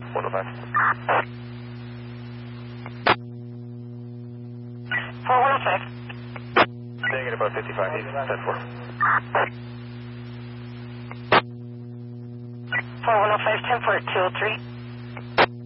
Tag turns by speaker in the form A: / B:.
A: 105.
B: 4105.
A: Staying at about 55, he's 10-4.
B: 4105, 10-4, 203.